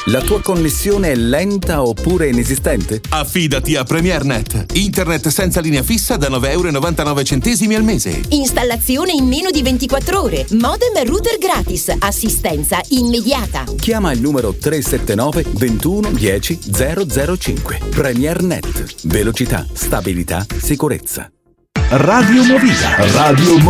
La tua connessione è lenta oppure inesistente? Affidati a PremierNet. Internet senza linea fissa da €9,99 al mese. Installazione in meno di 24 ore. Modem e router gratis. Assistenza immediata. Chiama il numero 379 21 10 005. PremierNet. Velocità, stabilità, sicurezza. Radio Movida.